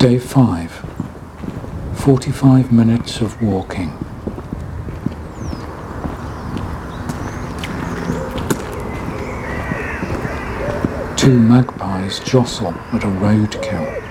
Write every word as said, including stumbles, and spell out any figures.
Day five. forty-five minutes of walking. Two magpies jostle at a roadkill.